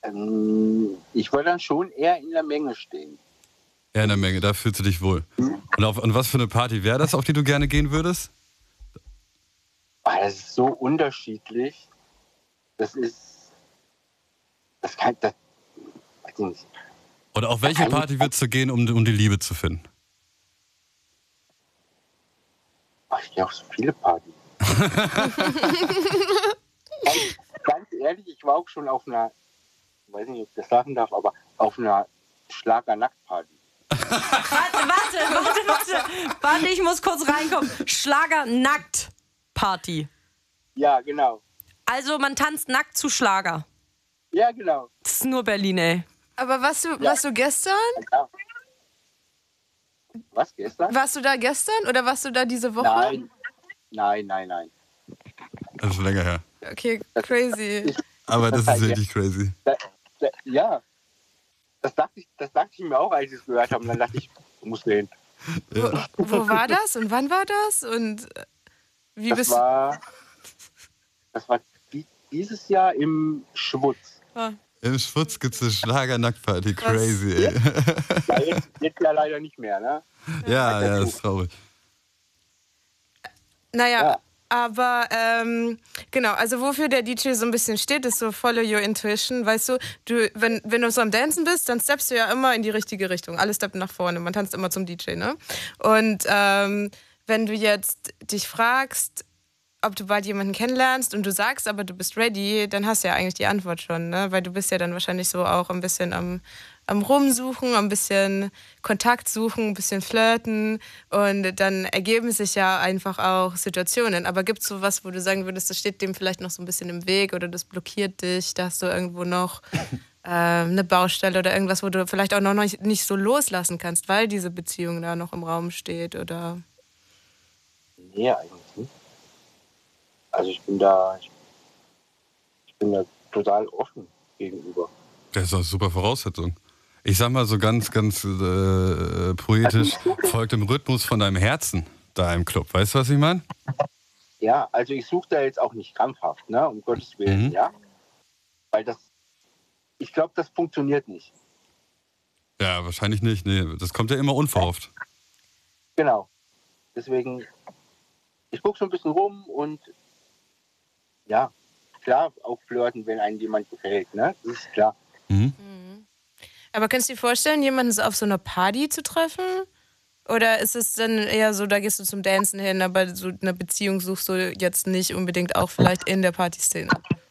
Ich wollte dann schon eher in der Menge stehen. Eher in der Menge, da fühlst du dich wohl. Und was für eine Party wäre das, auf die du gerne gehen würdest? Das ist so unterschiedlich. Das kann, das, weiß ich nicht. Oder auf welche Party würdest du gehen, um die Liebe zu finden? Ich gehe auf so viele Partys. Ganz ehrlich, ich war auch schon auf einer, ich weiß nicht, ob ich das sagen darf, aber auf einer Schlager-Nackt-Party. Warte, ich muss kurz reinkommen. Schlager-Nackt-Party. Ja, genau. Also man tanzt nackt zu Schlager. Ja, genau. Das ist nur Berlin, ey. Aber warst du gestern? Ja. Was, gestern? Warst du da gestern oder warst du da diese Woche? Nein. Das ist länger her. Okay, crazy. Aber das ist wirklich crazy. Ja. Das dachte ich mir auch, als ich es gehört habe. Und dann dachte ich muss hin. Ja. Wo war das und wann war das? Und wie bist du? Das war dieses Jahr im Schwutz. Ah. Im Schwutz gibt es eine Schlager-Nackt-Party. Crazy, ey. Ja, jetzt ja leider nicht mehr, ne? Ja, das ist traurig. Naja, Ja. aber genau, also wofür der DJ so ein bisschen steht, ist so follow your intuition, weißt du, wenn du so am Dancen bist, dann steppst du ja immer in die richtige Richtung, alle steppen nach vorne, man tanzt immer zum DJ, ne? Und wenn du jetzt dich fragst, ob du bald jemanden kennenlernst und du sagst, aber du bist ready, dann hast du ja eigentlich die Antwort schon, ne? Weil du bist ja dann wahrscheinlich so auch ein bisschen am Rumsuchen, ein bisschen Kontakt suchen, ein bisschen flirten und dann ergeben sich ja einfach auch Situationen. Aber gibt es so was, wo du sagen würdest, das steht dem vielleicht noch so ein bisschen im Weg oder das blockiert dich, da hast du irgendwo noch eine Baustelle oder irgendwas, wo du vielleicht auch noch nicht so loslassen kannst, weil diese Beziehung da noch im Raum steht oder... Nee, eigentlich nicht. Also ich bin da total offen gegenüber. Das ist doch eine super Voraussetzung. Ich sag mal so ganz poetisch, folgt dem Rhythmus von deinem Herzen da im Club. Weißt du, was ich meine? Ja, also ich suche da jetzt auch nicht krampfhaft, ne, um Gottes Willen, ja. Weil ich glaube, das funktioniert nicht. Ja, wahrscheinlich nicht. Nee, das kommt ja immer unverhofft. Genau. Deswegen, ich gucke so ein bisschen rum und ja, klar, auch flirten, wenn einem jemand gefällt, ne? Das ist klar. Mhm. Aber kannst du dir vorstellen, jemanden so auf so einer Party zu treffen? Oder ist es dann eher so, da gehst du zum Dancen hin, aber so eine Beziehung suchst du jetzt nicht unbedingt auch vielleicht in der Partyszene?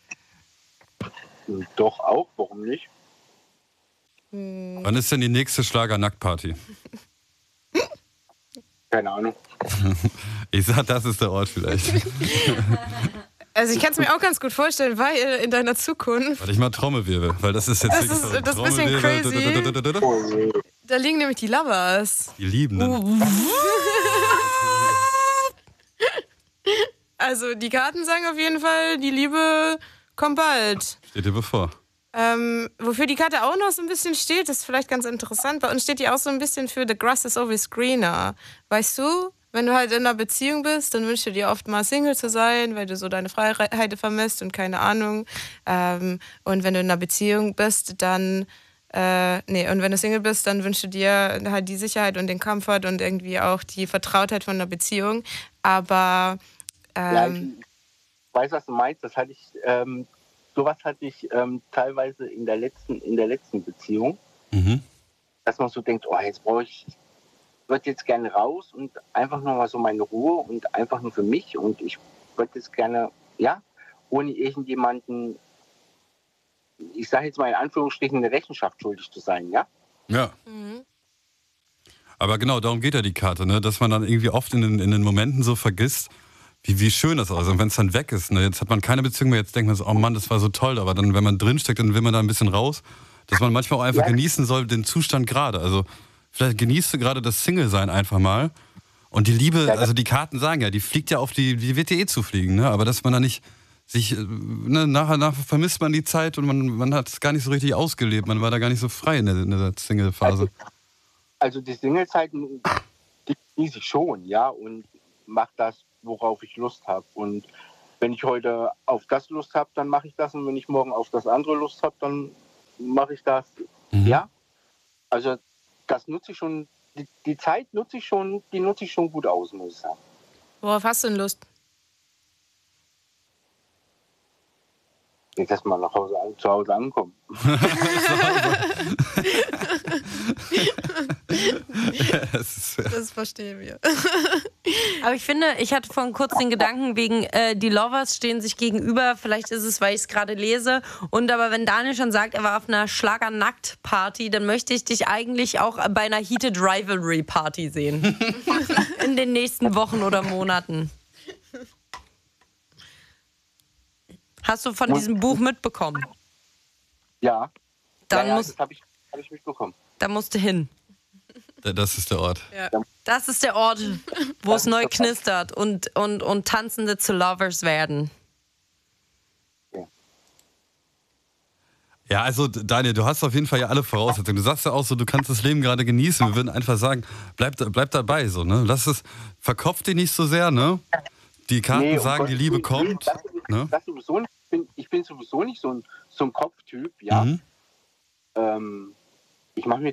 Doch auch, warum nicht? Wann ist denn die nächste Schlager-Nackt-Party? Keine Ahnung. Ich sag, das ist der Ort vielleicht. Also ich kann es mir auch ganz gut vorstellen, weil in deiner Zukunft... Warte, ich mal Trommelwirbel, weil das ist jetzt... Das ist ein bisschen crazy. Da liegen nämlich die Lovers. Die Liebenden. Also die Karten sagen auf jeden Fall, die Liebe kommt bald. Steht dir bevor. Wofür die Karte auch noch so ein bisschen steht, ist vielleicht ganz interessant. Bei uns steht die auch so ein bisschen für The Grass is always greener. Weißt du, wenn du halt in einer Beziehung bist, dann wünschst du dir oft mal Single zu sein, weil du so deine Freiheit vermisst und keine Ahnung. Und wenn du in einer Beziehung bist, dann... und wenn du Single bist, dann wünschst du dir halt die Sicherheit und den Comfort und irgendwie auch die Vertrautheit von einer Beziehung. Aber... ja, ich weiß, was du meinst. Das hatte ich... sowas hatte ich teilweise in der letzten Beziehung, dass man so denkt, oh, ich würde jetzt gerne raus und einfach nur mal so meine Ruhe und einfach nur für mich und ich würde jetzt gerne, ja, ohne irgendjemanden, ich sage jetzt mal in Anführungsstrichen, eine Rechenschaft schuldig zu sein, ja? Ja. Aber genau, darum geht ja die Karte, ne? Dass man dann irgendwie oft in den Momenten so vergisst, wie schön das aussieht. Und wenn es dann weg ist, ne? Jetzt hat man keine Beziehung mehr, jetzt denkt man so, oh Mann, das war so toll. Aber dann, wenn man drinsteckt, dann will man da ein bisschen raus. Dass man manchmal auch einfach genießen soll, den Zustand gerade. Also vielleicht genießt du gerade das Single-Sein einfach mal. Und die Liebe, also die Karten sagen ja, die fliegt ja die wird ja eh zufliegen, ne? Aber dass man da nicht sich, ne, nachher vermisst man die Zeit und man hat es gar nicht so richtig ausgelebt. Man war da gar nicht so frei in der Single-Phase. Also die Single-Zeiten, die genieße ich schon, ja, und mache das, worauf ich Lust habe. Und wenn ich heute auf das Lust habe, dann mache ich das. Und wenn ich morgen auf das andere Lust habe, dann mache ich das. Ja, also das nutze ich schon, die Zeit nutze ich schon gut aus, muss ich sagen. Worauf hast du denn Lust? Jetzt erstmal zu Hause ankommen. Das verstehen wir. Aber ich finde, ich hatte vorhin kurz den Gedanken, wegen die Lovers stehen sich gegenüber. Vielleicht ist es, weil ich es gerade lese. Und aber wenn Daniel schon sagt, er war auf einer Schlager-Nackt-Party, dann möchte ich dich eigentlich auch bei einer Heated Rivalry-Party sehen. In den nächsten Wochen oder Monaten. Hast du von diesem Buch mitbekommen? Ja. Dann das habe ich mitbekommen. Da musst du hin. Das ist der Ort. Ja. Das ist der Ort, wo es neu knistert und Tanzende zu Lovers werden. Ja, also Daniel, du hast auf jeden Fall ja alle Voraussetzungen. Du sagst ja auch so, du kannst das Leben gerade genießen. Wir würden einfach sagen, bleib dabei so, ne? Verkopf dich nicht so sehr, ne? Die Karten sagen, die Liebe kommt. Das sowieso nicht. Ich bin sowieso nicht so ein Kopftyp, ja. Ich mache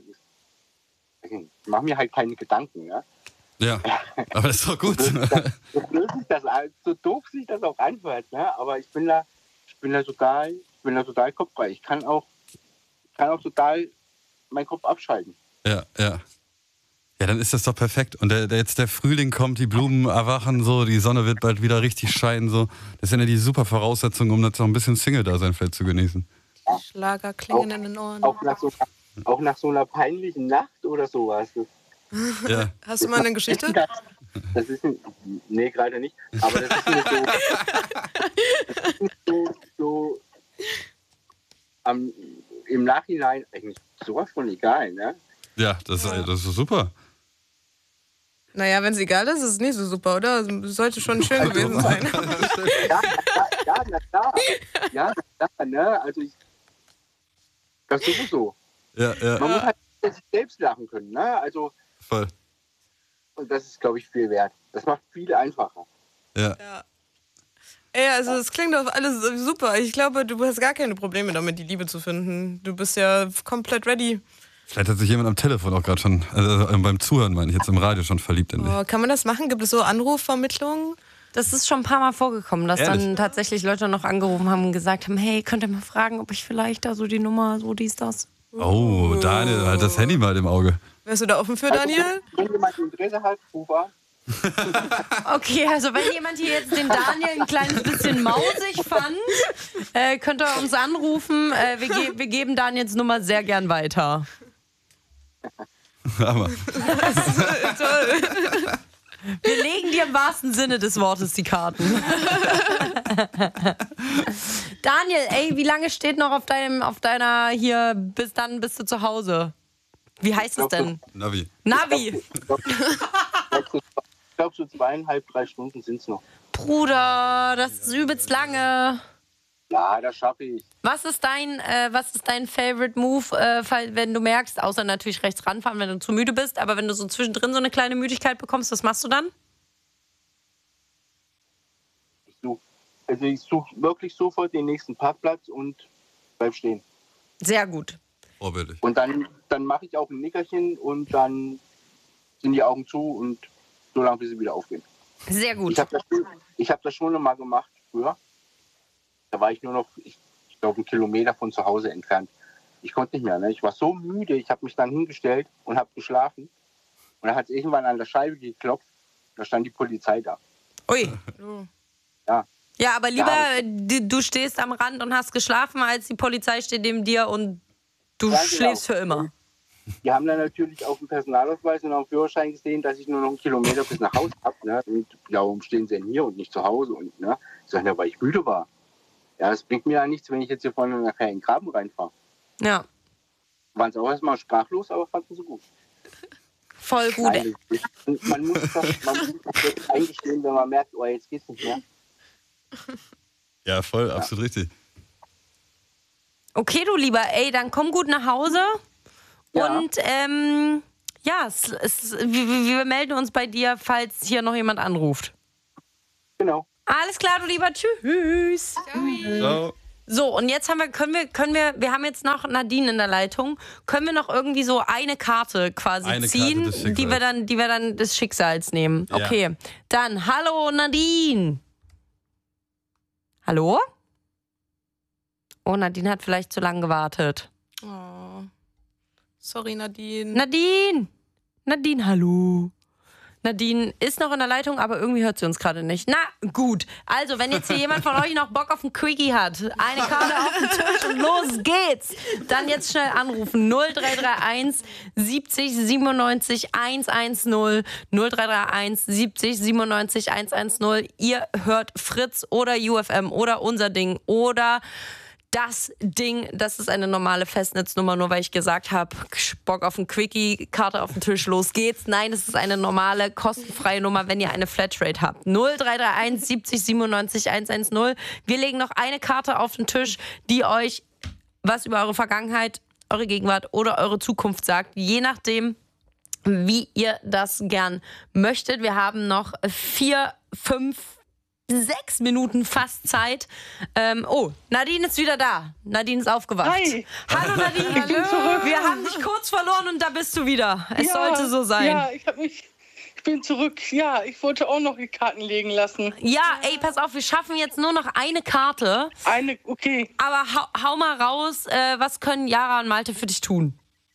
mir halt keine Gedanken, ja. Ja, aber das ist doch gut. So doof sich das auch anhört, ne? Aber ich bin da total kopffrei. Ich kann auch total meinen Kopf abschalten. Ja. Ja, dann ist das doch perfekt. Und jetzt der Frühling kommt, die Blumen erwachen so, die Sonne wird bald wieder richtig scheinen so. Das sind ja die super Voraussetzungen, um jetzt noch ein bisschen Single-Dasein vielleicht zu genießen. Schlager klingen in den Ohren. Auch nach so einer peinlichen Nacht oder sowas. Ja. Hast du mal eine Geschichte? Das ist nee, gerade nicht. Aber das ist mir so im Nachhinein eigentlich sowas von egal, ne? Ja, das ist super. Naja, wenn es egal ist, ist es nicht so super, oder? Es sollte schon schön gewesen sein. Ja, na klar. Ja, na klar, ne? Also das sowieso. Ja. Man muss halt sich selbst lachen können, ne? Also Voll. und das ist, glaube ich, viel wert. Das macht viel einfacher. Ja. Ey, also es klingt doch alles super. Ich glaube, du hast gar keine Probleme damit, die Liebe zu finden. Du bist ja komplett ready. Vielleicht hat sich jemand am Telefon auch gerade schon, also beim Zuhören meine ich, jetzt im Radio schon verliebt in dich. Oh, kann man das machen? Gibt es so Anrufvermittlungen? Das ist schon ein paar Mal vorgekommen, dass dann tatsächlich Leute noch angerufen haben und gesagt haben, hey, könnt ihr mal fragen, ob ich vielleicht da so die Nummer, so dies, das. Oh, Daniel, halt das Handy mal im Auge. Wärst du da offen für, Daniel? Wenn jemand Interesse hat, ruf an. Okay, also wenn jemand hier jetzt den Daniel ein kleines bisschen mausig fand, könnt ihr uns anrufen. Wir geben Daniels Nummer sehr gern weiter. Aber. Toll. Wir legen dir im wahrsten Sinne des Wortes die Karten. Daniel, ey, wie lange steht noch auf deiner hier, bis dann bist du zu Hause? Wie heißt es denn? Navi. Ich glaube, so 2,5, 3 Stunden sind es noch. Bruder, das ist übelst lange. Ja, das schaffe ich. Was ist dein Favorite Move, wenn du merkst, außer natürlich rechts ranfahren, wenn du zu müde bist, aber wenn du so zwischendrin so eine kleine Müdigkeit bekommst, was machst du dann? Ich suche wirklich sofort den nächsten Parkplatz und bleib stehen. Sehr gut. Vorbildlich. Und dann mache ich auch ein Nickerchen und dann sind die Augen zu und so lange, bis sie wieder aufgehen. Sehr gut. Ich hab das schon noch mal gemacht früher. Da war ich nur noch, ich glaube, 1 Kilometer von zu Hause entfernt. Ich konnte nicht mehr. Ne? Ich war so müde. Ich habe mich dann hingestellt und habe geschlafen. Und dann hat es irgendwann an der Scheibe geklopft. Da stand die Polizei da. Ui. Ja. Ja, aber lieber du stehst am Rand und hast geschlafen, als die Polizei steht neben dir und du schläfst für immer. Die haben dann natürlich auf dem Personalausweis und auf dem Führerschein gesehen, dass ich nur noch 1 Kilometer bis nach Hause habe. Ne? Und ja, warum stehen sie denn hier und nicht zu Hause? Und ne? Ich sage, ja, weil ich müde war. Ja, das bringt mir ja nichts, wenn ich jetzt hier vorne nachher in den Graben reinfahre. Ja. Waren sie auch erstmal sprachlos, aber fanden sie gut. Voll gut. Nein, man muss das jetzt eingestehen, wenn man merkt, oh, jetzt geht's nicht mehr. Ja, voll, absolut richtig. Okay, du Lieber, ey, dann komm gut nach Hause. Ja. Und wir melden uns bei dir, falls hier noch jemand anruft. Genau. Alles klar, du Lieber. Tschüss. Ciao. So, und jetzt wir haben jetzt noch Nadine in der Leitung. Können wir noch irgendwie so eine Karte quasi ziehen, die wir dann des Schicksals nehmen? Ja. Okay, dann hallo Nadine. Hallo? Oh, Nadine hat vielleicht zu lange gewartet. Oh. Sorry, Nadine. Nadine, hallo. Nadine ist noch in der Leitung, aber irgendwie hört sie uns gerade nicht. Na gut, also wenn jetzt hier jemand von euch noch Bock auf ein Quickie hat, eine Karte auf den Tisch und los geht's, dann jetzt schnell anrufen. 0331 70 97 110 0331 70 97 110. Ihr hört Fritz oder UFM oder unser Ding oder das Ding, das ist eine normale Festnetznummer, nur weil ich gesagt habe, Bock auf ein Quickie, Karte auf den Tisch, los geht's. Nein, es ist eine normale, kostenfreie Nummer, wenn ihr eine Flatrate habt. 0331 70 97 110. Wir legen noch eine Karte auf den Tisch, die euch was über eure Vergangenheit, eure Gegenwart oder eure Zukunft sagt, je nachdem, wie ihr das gern möchtet. Wir haben noch 4, 5, 6 Minuten fast Zeit. Nadine ist wieder da. Nadine ist aufgewacht. Hi. Hallo Nadine. Ich bin zurück. Wir haben dich kurz verloren und da bist du wieder. Es sollte so sein. Ja, ich bin zurück. Ja, ich wollte auch noch die Karten legen lassen. Ja, ey, pass auf, wir schaffen jetzt nur noch eine Karte. Okay. Aber hau mal raus, was können Jara und Malte für dich tun?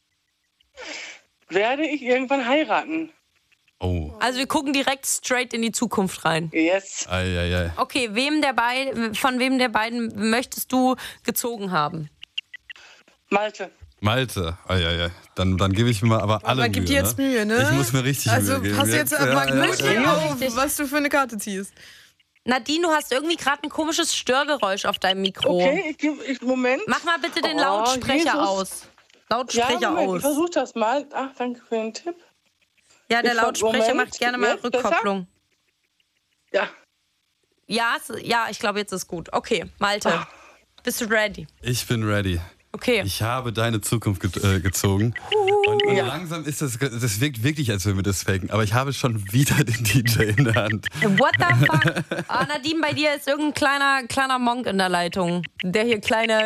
Werde ich irgendwann heiraten? Oh. Also wir gucken direkt straight in die Zukunft rein. Yes. Ei. Okay, von wem der beiden möchtest du gezogen haben? Malte. Ei. Dann gebe ich mir mal aber alle Mühe. Gib dir jetzt Mühe, ne? Ich muss mir richtig Mühe geben. Also pass jetzt auf, was du für eine Karte ziehst. Nadine, du hast irgendwie gerade ein komisches Störgeräusch auf deinem Mikro. Okay, Moment. Mach mal bitte den Lautsprecher Jesus. aus. Lautsprecher Moment, aus. ich versuche das mal. Ach, danke für den Tipp. Ja, der Lautsprecher Moment, macht gerne mal jetzt Rückkopplung. Ja. Ja, ich glaube, jetzt ist gut. Okay, Malte, bist du ready? Ich bin ready. Okay. Ich habe deine Zukunft gezogen. Und langsam ist das wirkt wirklich, als würden wir das faken. Aber ich habe schon wieder den DJ in der Hand. What the fuck? Nadine, bei dir ist irgendein kleiner Monk in der Leitung. Der hier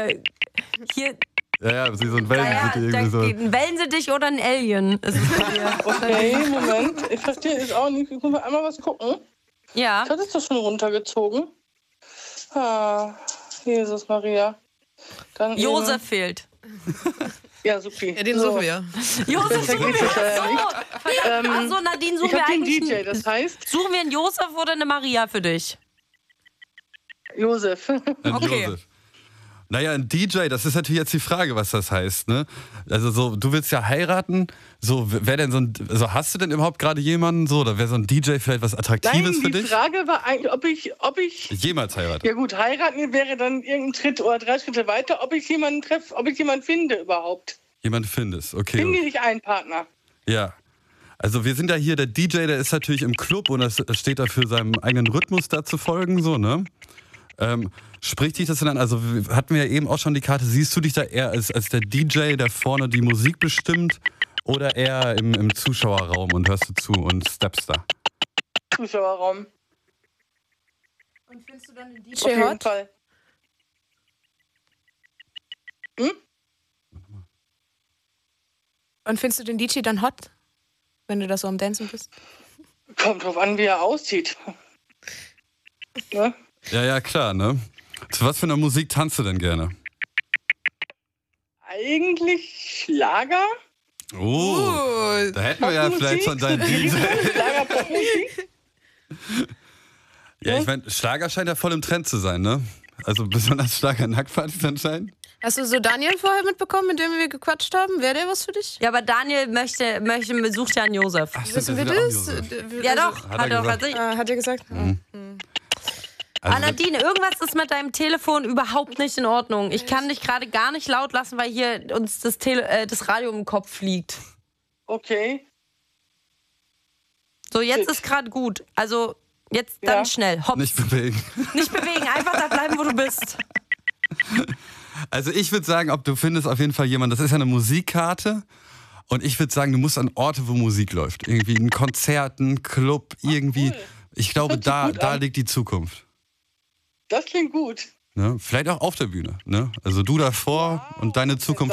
Ja, so ein Wellensittich irgendwie so. Ein Wellensittich oder ein Alien ist es bei dir. Okay, Moment. Ich verstehe es auch nicht. Ich muss mal einmal was gucken. Ja. Ich hatte es doch schon runtergezogen. Jesus Maria. Dann Josef fehlt. Ja, super. Ja, den suchen wir. Josef suchen wir. Achso, Nadine, suchen ich wir hab den eigentlich DJ, das heißt Suchen wir einen Josef oder eine Maria für dich? Josef. Okay. Josef. Naja, ein DJ, das ist natürlich jetzt die Frage, was das heißt, ne? Also so, du willst ja heiraten, so, wer denn hast du denn überhaupt gerade jemanden so, oder wäre so ein DJ vielleicht was Attraktives für dich? Die Frage war eigentlich, ob ich jemals heirate. Ja gut, heiraten wäre dann irgendein Schritt oder 3 Schritte weiter, ob ich jemanden treffe, ob ich jemanden finde überhaupt. Jemand findest, okay. Finde ich einen Partner. Ja. Also wir sind ja hier, der DJ, der ist natürlich im Club und das steht dafür, seinem eigenen Rhythmus da zu folgen, so, ne? Spricht dich das denn an? Also hatten wir ja eben auch schon die Karte, siehst du dich da eher als der DJ, der vorne die Musik bestimmt, oder eher im Zuschauerraum und hörst du zu und steppst da? Zuschauerraum. Und findest du dann den Auf jeden DJ hot? Fall. Und findest du den DJ dann hot, wenn du da so am Dancen bist? Kommt drauf an, wie er aussieht. Ne? Ja, klar, ne? Zu was für einer Musik tanzt du denn gerne? Eigentlich Schlager. Oh, da hätten wir ja vielleicht schon deinen DJ. Schlager-Popmusik. Ja, ich meine, Schlager scheint ja voll im Trend zu sein, ne? Also besonders Schlager-Nacktpartys anscheinend. Hast du so Daniel vorher mitbekommen, mit dem wir gequatscht haben? Wäre der was für dich? Ja, aber Daniel sucht ja einen Josef. Ach, stimmt, Wissen wir ist wieder das? auch Josef. Ja doch, Hat er gesagt. Hat er gesagt? Also, Nadine, irgendwas ist mit deinem Telefon überhaupt nicht in Ordnung. Ich kann dich gerade gar nicht laut lassen, weil hier uns das Radio im Kopf liegt. Okay. So, jetzt ist gerade gut. Also, jetzt dann schnell. Hopp. nicht bewegen. Nicht bewegen, einfach da bleiben, wo du bist. Also ich würde sagen, du findest auf jeden Fall jemanden, das ist ja eine Musikkarte. Und ich würde sagen, du musst an Orte, wo Musik läuft. Irgendwie ein Konzert, ein Club, irgendwie. Cool. Ich glaube, Das hört sich gut da an. liegt die Zukunft. Das klingt gut. Ne? Vielleicht auch auf der Bühne. Ne? Also du davor und deine Zukunft